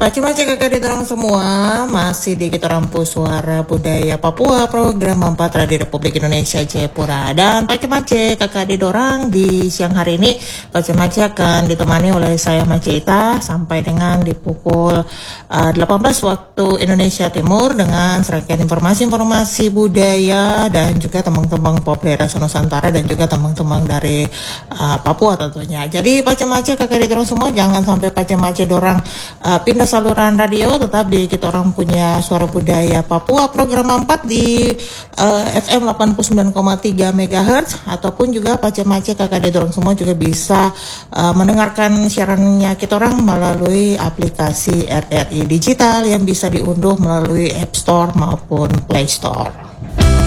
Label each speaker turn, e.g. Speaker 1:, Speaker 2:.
Speaker 1: Macam-macam kakak di dorong semua, masih di kita rampu suara budaya Papua program 4 Radio Republik Indonesia Jayapura. Dan macam-macam kakak di dorang di siang hari ini, macam-macam akan ditemani oleh saya Macita sampai dengan di pukul 18 waktu Indonesia Timur dengan serangkaian informasi-informasi budaya dan juga tembang-tembang pop daerah Nusantara dan juga tembang-tembang dari Papua tentunya. Jadi macam-macam kakak di dorong semua, jangan sampai macam-macam dorang pindah saluran radio, tetap di kita orang punya suara budaya Papua program 4 di FM 89,3 MHz ataupun juga macam-macam kakak di dorong semua juga bisa mendengarkan siarannya kita orang melalui aplikasi RRI Digital yang bisa diunduh melalui App Store maupun Play Store.